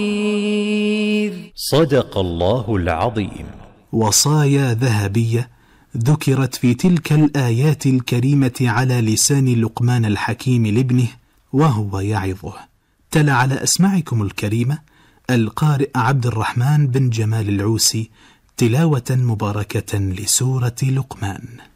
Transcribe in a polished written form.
صدق الله العظيم. وصايا ذهبية ذكرت في تلك الآيات الكريمة على لسان لقمان الحكيم لابنه وهو يعظه. تلا على أسماعكم الكريمة القارئ عبد الرحمن بن جمال العوسي تلاوة مباركة لسورة لقمان.